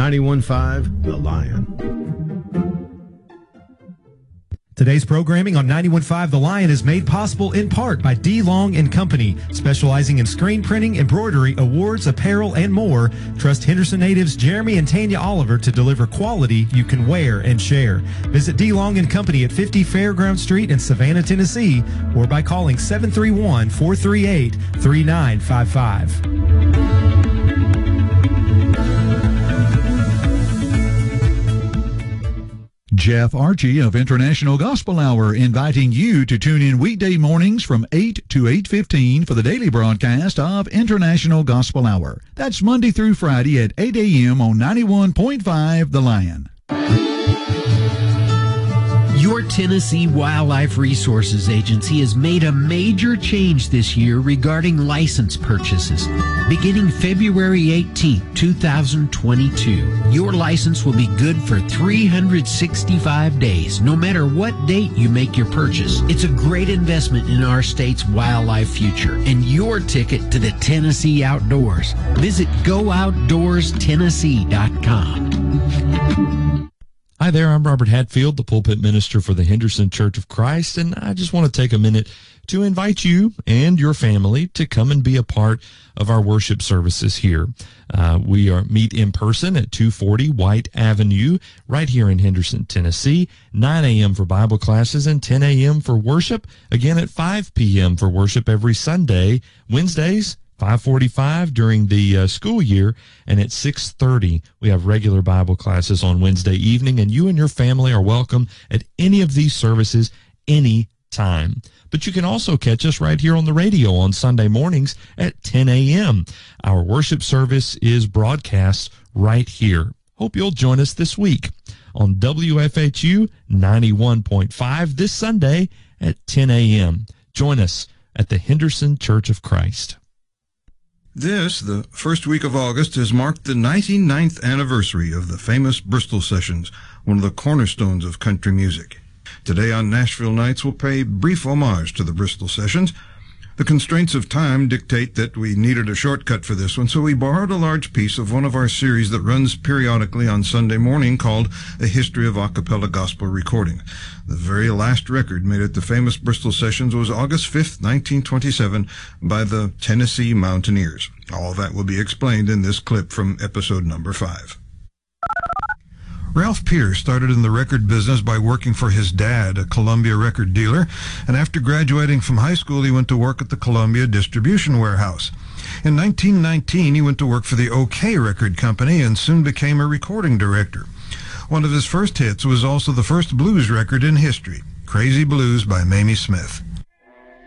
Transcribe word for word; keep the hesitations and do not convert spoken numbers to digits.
ninety-one point five The Lion. Today's programming on ninety-one point five The Lion is made possible in part by D. Long and Company, specializing in screen printing, embroidery, awards, apparel, and more. Trust Henderson natives Jeremy and Tanya Oliver to deliver quality you can wear and share. Visit D. Long and Company at fifty Fairground Street in Savannah, Tennessee, or by calling seven three one, four three eight, three nine five five. Jeff Archie of International Gospel Hour inviting you to tune in weekday mornings from eight to eight fifteen for the daily broadcast of International Gospel Hour. That's Monday through Friday at eight a.m. on ninety-one point five The Lion. Your Tennessee Wildlife Resources Agency has made a major change this year regarding license purchases. Beginning February eighteenth, twenty twenty-two, your license will be good for three hundred sixty-five days, no matter what date you make your purchase. It's a great investment in our state's wildlife future and your ticket to the Tennessee outdoors. Visit go outdoors tennessee dot com. Hi there, I'm Robert Hatfield, the pulpit minister for the Henderson Church of Christ, and I just want to take a minute to invite you and your family to come and be a part of our worship services here. Uh, we are meet in person at two forty White Avenue, right here in Henderson, Tennessee, nine a.m. for Bible classes and ten a.m. for worship, again at five p.m. for worship every Sunday. Wednesdays, five forty-five during the uh, school year, and at six thirty we have regular Bible classes on Wednesday evening, and you and your family are welcome at any of these services any time. But you can also catch us right here on the radio on Sunday mornings at ten a.m. Our worship service is broadcast right here. Hope you'll join us this week on W F H U ninety-one point five this Sunday at ten a.m. Join us at the Henderson Church of Christ. This, the first week of August, has marked the ninety-ninth anniversary of the famous Bristol Sessions, one of the cornerstones of country music. Today on Nashville Nights, we'll pay brief homage to the Bristol Sessions. The constraints of time dictate that we needed a shortcut for this one, so we borrowed a large piece of one of our series that runs periodically on Sunday morning called A History of A Cappella Gospel Recording. The very last record made at the famous Bristol Sessions was August fifth, nineteen twenty-seven, by the Tennessee Mountaineers. All that will be explained in this clip from episode number five. Ralph Pierce started in the record business by working for his dad, a Columbia record dealer, and after graduating from high school, he went to work at the Columbia Distribution Warehouse. In nineteen nineteen, he went to work for the OK Record Company and soon became a recording director. One of his first hits was also the first blues record in history, Crazy Blues by Mamie Smith.